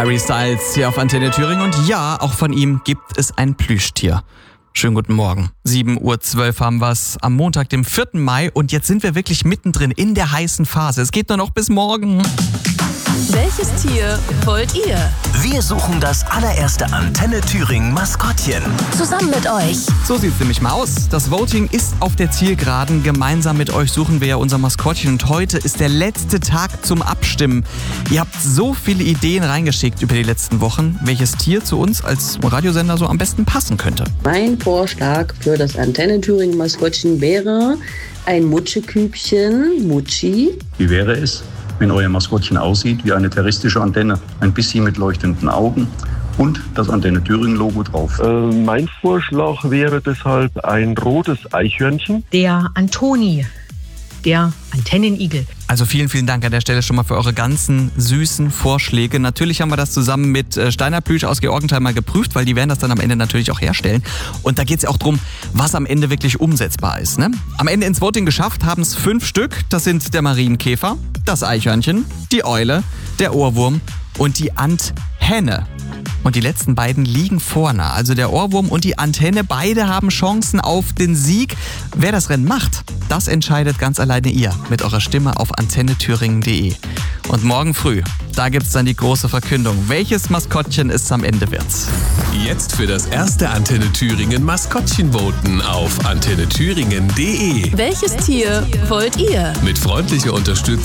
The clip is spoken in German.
Harry Styles hier auf Antenne Thüringen und ja, auch von ihm gibt es ein Plüschtier. Schönen guten Morgen. 7:12 Uhr haben wir es am Montag, dem 4. Mai und jetzt sind wir wirklich mittendrin in der heißen Phase. Es geht nur noch bis morgen. Welches Tier wollt ihr? Wir suchen das allererste Antenne Thüringen Maskottchen. Zusammen mit euch. So sieht es nämlich mal aus. Das Voting ist auf der Zielgeraden. Gemeinsam mit euch suchen wir ja unser Maskottchen und heute ist der letzte Tag zum Abstimmen. Ihr habt so viele Ideen reingeschickt über die letzten Wochen, welches Tier zu uns als Radiosender so am besten passen könnte. Mein Vorschlag für das Antenne Thüringen Maskottchen wäre ein Mutschekübchen, Mutschi. Wie wäre es, wenn euer Maskottchen aussieht wie eine terrestische Antenne, ein bisschen mit leuchtenden Augen und das Antenne Thüringen Logo drauf? Mein Vorschlag wäre deshalb ein rotes Eichhörnchen. Der Antoni, der Antennenigel. Also vielen, vielen Dank an der Stelle schon mal für eure ganzen süßen Vorschläge. Natürlich haben wir das zusammen mit Steiner Plüsch aus Georgenthal mal geprüft, weil die werden das dann am Ende natürlich auch herstellen. Und da geht es ja auch drum, was am Ende wirklich umsetzbar ist. Ne? Am Ende ins Voting geschafft haben es 5 Stück. Das sind der Marienkäfer, das Eichhörnchen, die Eule, der Ohrwurm und die Anthenne. Und die letzten beiden liegen vorne. Also der Ohrwurm und die Antenne, beide haben Chancen auf den Sieg. Wer das Rennen macht, das entscheidet ganz alleine ihr mit eurer Stimme auf antennethüringen.de. Und morgen früh, da gibt's dann die große Verkündung, welches Maskottchen es am Ende wird. Jetzt für das erste Antenne Thüringen Maskottchen voten auf antennethüringen.de. Welches Tier wollt ihr? Mit freundlicher Unterstützung